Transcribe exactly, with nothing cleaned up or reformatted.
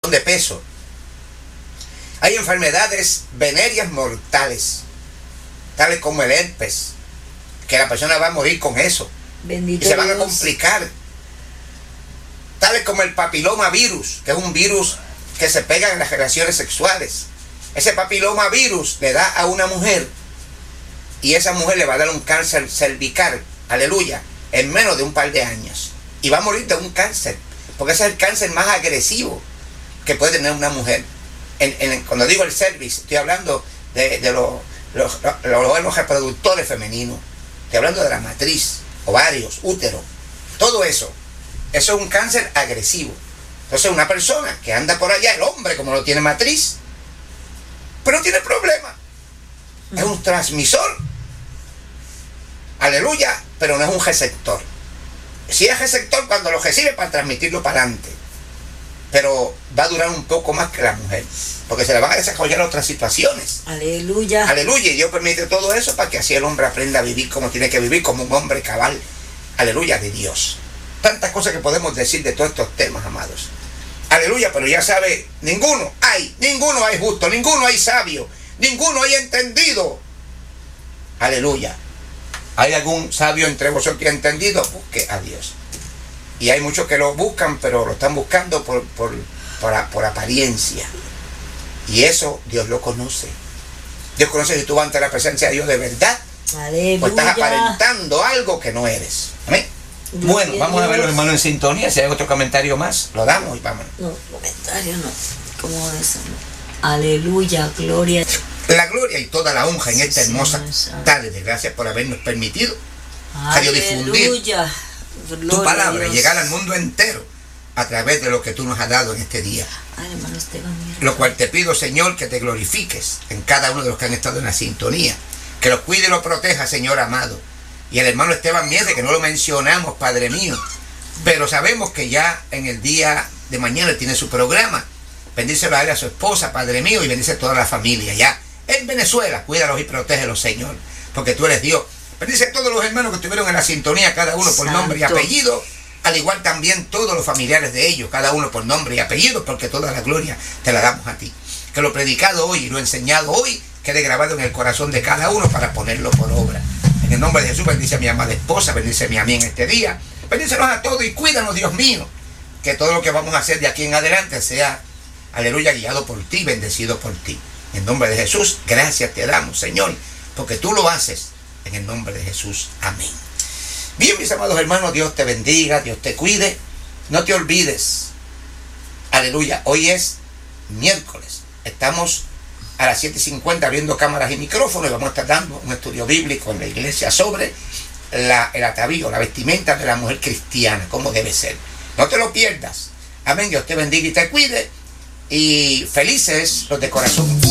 de peso. Hay enfermedades venéreas mortales, tales como el herpes, que la persona va a morir con eso. Bendito y se van Dios. a complicar. Tales como el papiloma virus, que es un virus que se pega en las relaciones sexuales. Ese papiloma virus le da a una mujer y esa mujer le va a dar un cáncer cervical, aleluya, en menos de un par de años. Y va a morir de un cáncer, porque ese es el cáncer más agresivo que puede tener una mujer. En, en, cuando digo el cervix, estoy hablando de, de los, los, los órganos reproductores femeninos. Estoy hablando de la matriz, ovarios, útero, todo eso. Eso es un cáncer agresivo. Entonces una persona que anda por allá, el hombre como no tiene matriz, pero no tiene problema. Es un transmisor, aleluya, pero no es un receptor. Sí es receptor cuando lo recibe para transmitirlo para adelante, pero va a durar un poco más que la mujer, porque se le van a desarrollar otras situaciones. Aleluya. Aleluya, y Dios permite todo eso para que así el hombre aprenda a vivir como tiene que vivir, como un hombre cabal, aleluya, de Dios. Tantas cosas que podemos decir de todos estos temas, amados. Aleluya, pero ya sabe, ninguno hay, ninguno hay justo, ninguno hay sabio, ninguno hay entendido. Aleluya. ¿Hay algún sabio entre vosotros que ha entendido? Busque a Dios. Y hay muchos que lo buscan, pero lo están buscando por, por, por, por apariencia. Y eso Dios lo conoce. Dios conoce si tú vas ante la presencia de Dios de verdad. Aleluya. O estás aparentando algo que no eres. Amén. Gloria Bueno, vamos a ver los Dios. hermanos en sintonía. Si hay otro comentario más, lo damos y vámonos. No, comentario no. ¿Cómo eso? Aleluya, gloria. La gloria y toda la honra en esta Sí, hermosa Señor. tarde. Gracias por habernos permitido radiodifundir Aleluya. tu Gloria palabra a y Dios. llegar al mundo entero a través de lo que tú nos has dado en este día. Ay, hermano Esteban, mira. Lo cual te pido, Señor, que te glorifiques en cada uno de los que han estado en la sintonía. Que los cuide y los proteja, Señor amado. Y el hermano Esteban Mierde, que no lo mencionamos, Padre mío, pero sabemos que ya en el día de mañana tiene su programa. Bendícelo a él, a su esposa, Padre mío, y bendice a toda la familia ya en Venezuela. Cuídalos y protégelos, Señor, porque tú eres Dios. Bendice a todos los hermanos que estuvieron en la sintonía, cada uno por nombre y Santo. apellido, al igual también todos los familiares de ellos, cada uno por nombre y apellido, porque toda la gloria te la damos a ti. Que lo predicado hoy y lo enseñado hoy quede grabado en el corazón de cada uno para ponerlo por obra. En el nombre de Jesús, bendice a mi amada esposa, bendíceme a mí en este día, bendícenos a todos y cuídanos, Dios mío, que todo lo que vamos a hacer de aquí en adelante sea, aleluya, guiado por ti, bendecido por ti. En nombre de Jesús, gracias te damos, Señor, porque tú lo haces. En el nombre de Jesús, amén. Bien, mis amados hermanos, Dios te bendiga, Dios te cuide. No te olvides, aleluya, hoy es miércoles. Estamos a las siete y cincuenta abriendo cámaras y micrófonos y vamos a estar dando un estudio bíblico en la iglesia sobre la, el atavío, la vestimenta de la mujer cristiana, como debe ser. No te lo pierdas. Amén, Dios te bendiga y te cuide. Y felices los de corazón.